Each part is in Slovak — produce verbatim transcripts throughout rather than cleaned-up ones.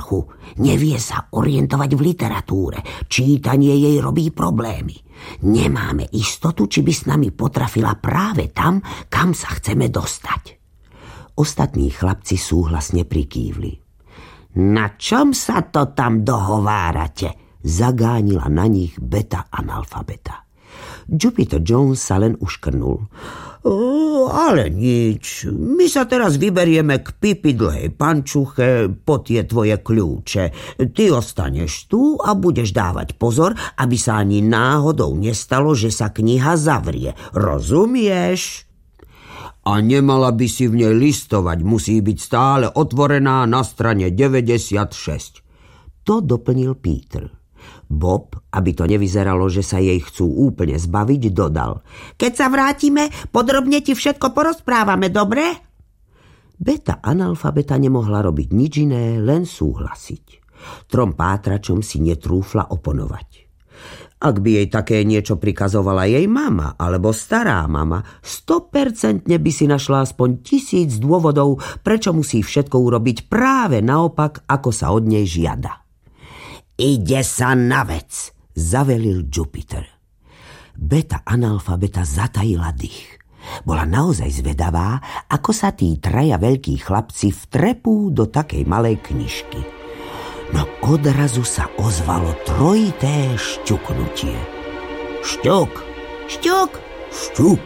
povrchu. Nevie sa orientovať v literatúre. Čítanie jej robí problémy. Nemáme istotu, či by s nami potrafila práve tam, kam sa chceme dostať. Ostatní chlapci súhlasne prikývli. Na čom sa to tam dohovárate? Zagánila na nich beta analfabeta. Jupiter Jones sa len uškrnul. O, ale nič. My sa teraz vyberieme k Pipi dlhej pančuche po tie tvoje kľúče. Ty ostaneš tu a budeš dávať pozor, aby sa ani náhodou nestalo, že sa kniha zavrie. Rozumieš? A nemala by si v nej listovať. Musí byť stále otvorená na strane deväťdesiatšesť. To doplnil Peter. Bob, aby to nevyzeralo, že sa jej chcú úplne zbaviť, dodal. Keď sa vrátime, podrobne ti všetko porozprávame, dobre? Beta analfabeta nemohla robiť nič iné, len súhlasiť. Trom pátračom si netrúfla oponovať. Ak by jej také niečo prikazovala jej mama alebo stará mama, sto percent by si našla aspoň tisíc dôvodov, prečo musí všetko urobiť práve naopak, ako sa od nej žiada. Ide sa na vec, zavelil Jupiter. Beta analfabeta zatajila dých. Bola naozaj zvedavá, ako sa tí traja veľkí chlapci vtrepú do takej malej knižky. No odrazu sa ozvalo trojité šťuknutie. Šťuk, šťuk, šťuk.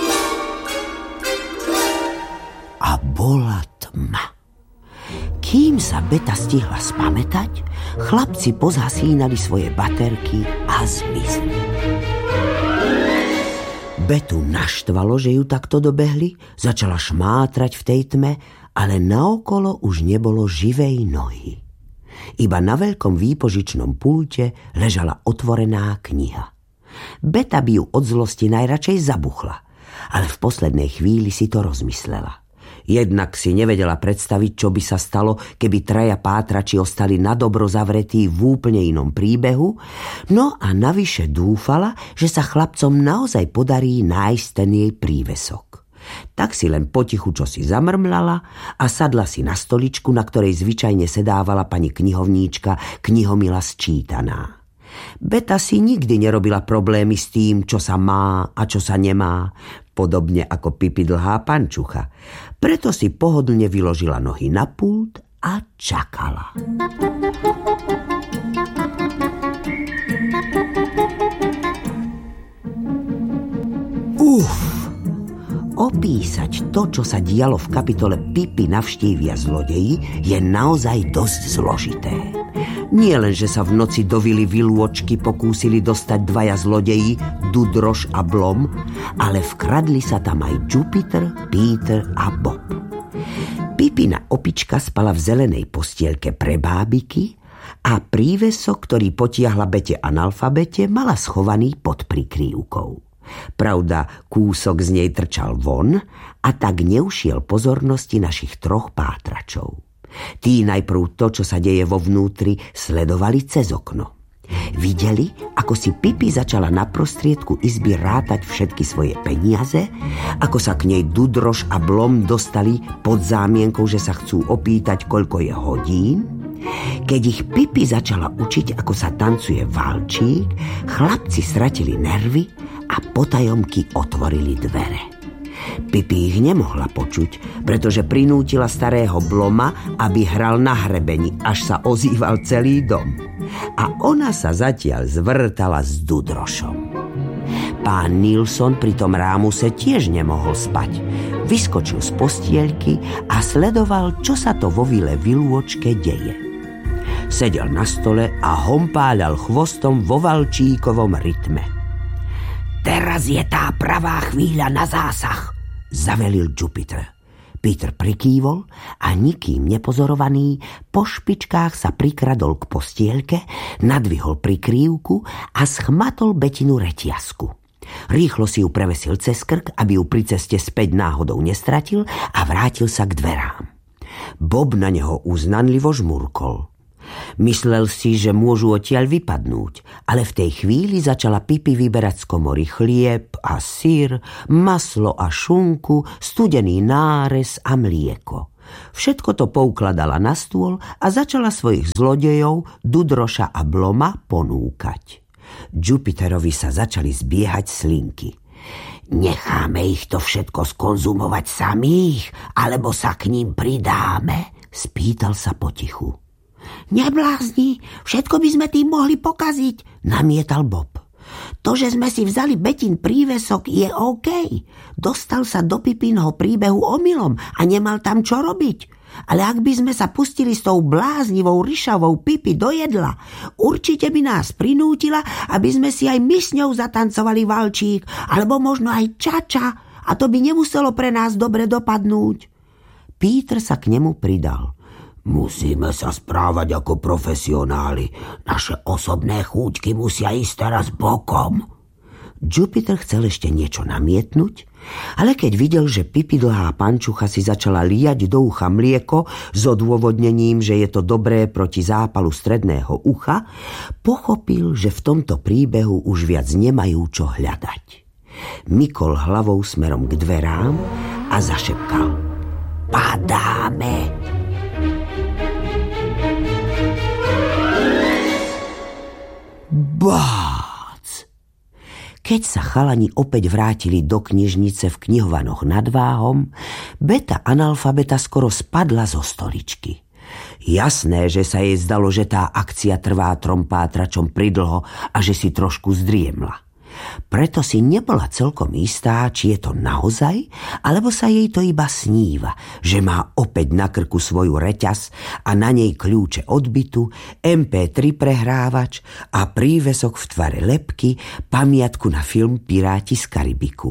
A bola tma. Kým sa Beta stihla spamätať, chlapci pozhasínali svoje baterky a zmizli. Betu naštvalo, že ju takto dobehli, začala šmátrať v tej tme, ale naokolo už nebolo živej nohy. Iba na veľkom výpožičnom pulte ležala otvorená kniha. Beta by ju od zlosti najradšej zabuchla, ale v poslednej chvíli si to rozmyslela. Jednak si nevedela predstaviť, čo by sa stalo, keby traja pátrači ostali nadobro zavretí v úplne inom príbehu, no a navyše dúfala, že sa chlapcom naozaj podarí nájsť ten jej prívesok. Tak si len potichu čosi zamrmlala a sadla si na stoličku, na ktorej zvyčajne sedávala pani knihovníčka Knihomila Sčítaná. Beta si nikdy nerobila problémy s tým, čo sa má a čo sa nemá, podobne ako Pipi dlhá pančucha. Preto si pohodlne vyložila nohy na pult a čakala. Uf! Opísať to, čo sa dialo v kapitole Pipi navštívia zlodeji, je naozaj dosť zložité. Nie len, že sa v noci do vily Vilôčky pokúsili dostať dvaja zlodeji, Dudroš a Blom, ale vkradli sa tam aj Jupiter, Peter a Bob. Pipina opička spala v zelenej postielke pre bábiky a prívesok, ktorý potiahla Bete analfabete, mala schovaný pod prikrývkou. Pravda, kúsok z nej trčal von a tak neušiel pozornosti našich troch pátračov. Tí najprv to, čo sa deje vo vnútri, sledovali cez okno. Videli, ako si Pipi začala na prostriedku izby rátať všetky svoje peniaze, ako sa k nej Dudroš a Blom dostali pod zámienkou, že sa chcú opýtať, koľko je hodín. Keď ich Pipi začala učiť, ako sa tancuje valčík, chlapci stratili nervy a potajomky otvorili dvere. Pipi ich nemohla počuť, pretože prinútila starého Bloma, aby hral na hrebeni, až sa ozýval celý dom. A ona sa zatiaľ zvrtala s Dudrošom. Pán Nilsson pri tom rámuse tiež nemohol spať. Vyskočil z postielky a sledoval, čo sa to vo vile Vilôčke deje. Sedel na stole a hompáľal chvostom vo valčíkovom rytme. Teraz je tá pravá chvíľa na zásah, zavelil Jupiter. Peter prikývol a nikým nepozorovaný po špičkách sa prikradol k postielke, nadvihol prikrývku a schmatol Betinu reťazku. Rýchlo si ju prevesil cez krk, aby ju pri ceste späť náhodou nestratil a vrátil sa k dverám. Bob na neho uznanlivo žmurkol. Myslel si, že môžu odtiaľ vypadnúť, ale v tej chvíli začala Pipi vyberať z komory chlieb a syr, maslo a šunku, studený nárez a mlieko. Všetko to poukladala na stôl a začala svojich zlodejov, Dudroša a Bloma, ponúkať. Jupiterovi sa začali zbiehať slinky. Necháme ich to všetko skonzumovať samých, alebo sa k ním pridáme? Spýtal sa potichu. Neblázni, všetko by sme tým mohli pokaziť, namietal Bob. To, že sme si vzali Betin prívesok, je OK. Dostal sa do Pipinho príbehu omylom a nemal tam čo robiť. Ale ak by sme sa pustili s tou bláznivou ryšavou Pipi do jedla, určite by nás prinútila, aby sme si aj my s ňou zatancovali valčík, alebo možno aj čača, a to by nemuselo pre nás dobre dopadnúť. Peter sa k nemu pridal. Musíme sa správať ako profesionáli. Naše osobné chúťky musia ísť teraz bokom. Jupiter chcel ešte niečo namietnúť, ale keď videl, že Pipi dlhá pančucha si začala liať do ucha mlieko s odôvodnením, že je to dobré proti zápalu stredného ucha, pochopil, že v tomto príbehu už viac nemajú čo hľadať. Mykol hlavou smerom k dverám a zašepkal. Padáme! Bác! Keď sa chalani opäť vrátili do knižnice v knihovanoch nad Váhom, Beta analfabeta skoro spadla zo stoličky. Jasné, že sa jej zdalo, že tá akcia trvá trompátračom pridlho a že si trošku zdriemla. Preto si nebola celkom istá, či je to naozaj, alebo sa jej to iba sníva, že má opäť na krku svoju reťaz a na nej kľúče od bytu, em pé tri prehrávač a prívesok v tvare lebky, pamiatku na film Piráti z Karibiku.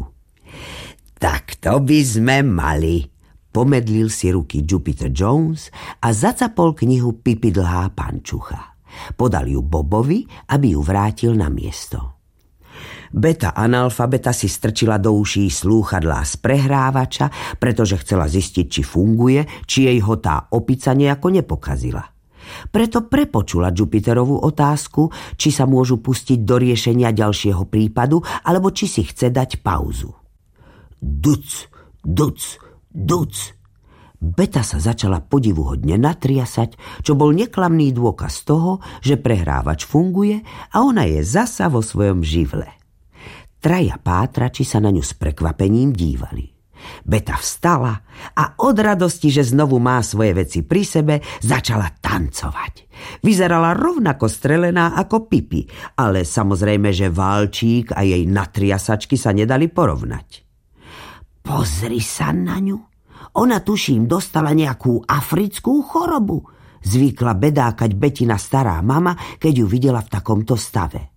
Tak to by sme mali, pomedlil si ruky Jupiter Jones a zacapol knihu Pipi dlhá pančucha. Podal ju Bobovi, aby ju vrátil na miesto. Beta analfabeta si strčila do uší slúchadlá z prehrávača, pretože chcela zistiť, či funguje, či jej ho tá opica nejako nepokazila. Preto prepočula Jupiterovú otázku, či sa môžu pustiť do riešenia ďalšieho prípadu, alebo či si chce dať pauzu. Duc, duc, duc. Beta sa začala podivuhodne natriasať, čo bol neklamný dôkaz toho, že prehrávač funguje a ona je zasa vo svojom živle. Traja pátrači sa na ňu s prekvapením dívali. Beta vstala a od radosti, že znovu má svoje veci pri sebe, začala tancovať. Vyzerala rovnako strelená ako Pipi, ale samozrejme, že Valčík a jej natriasačky sa nedali porovnať. Pozri sa na ňu. Ona, tuším, dostala nejakú africkú chorobu. Zvykla bedákať Betina stará mama, keď ju videla v takomto stave.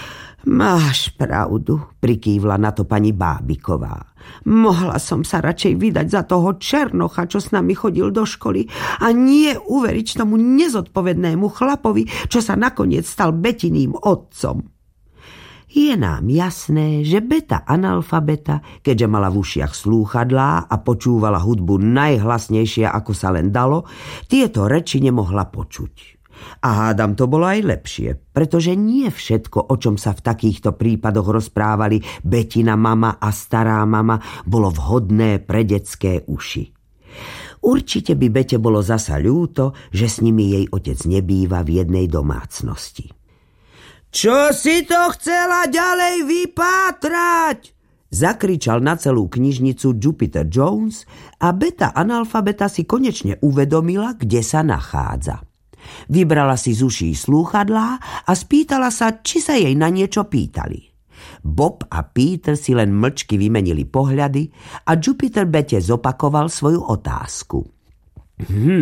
Máš pravdu, prikývla na to pani Bábiková. Mohla som sa radšej vydať za toho Černocha, čo s nami chodil do školy, a nie uveriť tomu nezodpovednému chlapovi, čo sa nakoniec stal Betiným otcom. Je nám jasné, že Beta analfabeta, keďže mala v ušiach slúchadlá a počúvala hudbu najhlasnejšie, ako sa len dalo, tieto reči nemohla počuť. A hádam, to bolo aj lepšie, pretože nie všetko, o čom sa v takýchto prípadoch rozprávali Betina mama a stará mama, bolo vhodné pre detské uši. Určite by Bete bolo zasa ľúto, že s nimi jej otec nebýva v jednej domácnosti. Čo si to chcela ďalej vypátrať? Zakričal na celú knižnicu Jupiter Jones a Beta analfabeta si konečne uvedomila, kde sa nachádza. Vybrala si z uší slúchadlá a spýtala sa, či sa jej na niečo pýtali. Bob a Peter si len mlčky vymenili pohľady a Jupiter Bete zopakoval svoju otázku. Hm,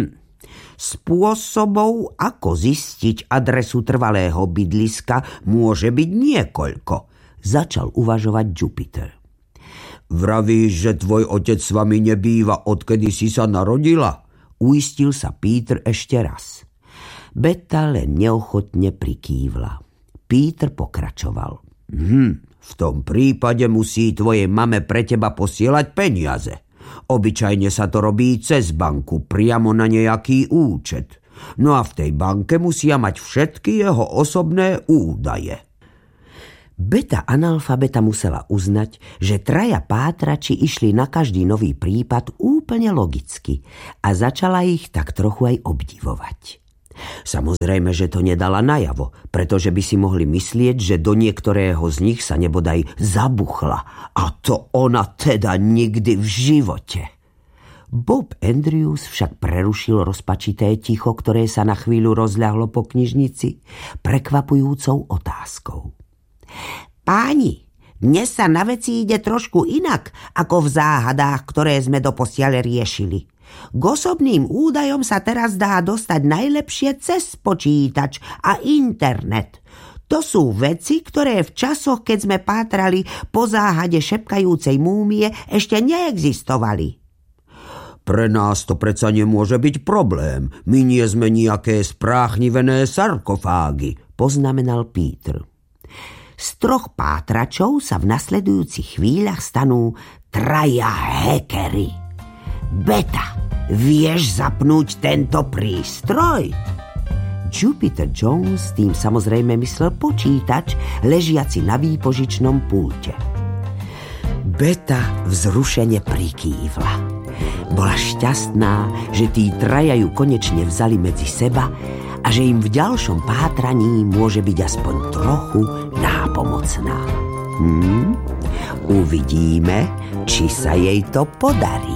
spôsobov, ako zistiť adresu trvalého bydliska, môže byť niekoľko, začal uvažovať Jupiter. Vravíš, že tvoj otec s vami nebýva, odkedy si sa narodila? Uistil sa Peter ešte raz. Beta len neochotne prikývla. Peter pokračoval. Hm, v tom prípade musí tvojej mame pre teba posielať peniaze. Obyčajne sa to robí cez banku, priamo na nejaký účet. No a v tej banke musia mať všetky jeho osobné údaje. Beta analfabeta musela uznať, že traja pátrači išli na každý nový prípad úplne logicky a začala ich tak trochu aj obdivovať. Samozrejme, že to nedala najavo, pretože by si mohli myslieť, že do niektorého z nich sa nebodaj zabuchla, a to ona teda nikdy v živote. Bob Andrews však prerušil rozpačité ticho, ktoré sa na chvíľu rozľahlo po knižnici, prekvapujúcou otázkou. Páni, dnes sa na veci ide trošku inak, ako v záhadách, ktoré sme doposiaľ riešili. K osobným údajom sa teraz dá dostať najlepšie cez počítač a internet. To sú veci, ktoré v časoch, keď sme pátrali po záhade šepkajúcej múmie, ešte neexistovali. Pre nás to predsa nemôže byť problém. My nie sme nejaké spráchnivené sarkofágy, poznamenal Peter. Z troch pátračov sa v nasledujúcich chvíľach stanú traja hackery. Beta, vieš zapnúť tento prístroj? Jupiter Jones tým samozrejme myslel počítač, ležiaci na výpožičnom pulte. Beta vzrušene prikývla. Bola šťastná, že tí traja ju konečne vzali medzi seba a že im v ďalšom pátraní môže byť aspoň trochu nápomocná. Hm? Uvidíme, či sa jej to podarí.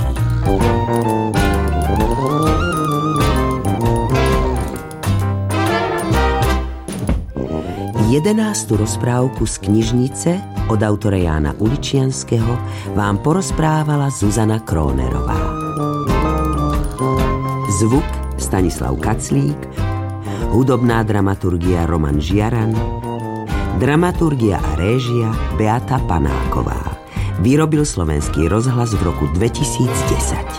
Jedenástu rozprávku z knižnice od autora Jána Uličianskeho vám porozprávala Zuzana Krónerová. Zvuk Stanislav Kaclík, hudobná dramaturgia Roman Žiaran, dramaturgia a réžia Beata Panáková. Vyrobil Slovenský rozhlas v roku dvetisícdesať.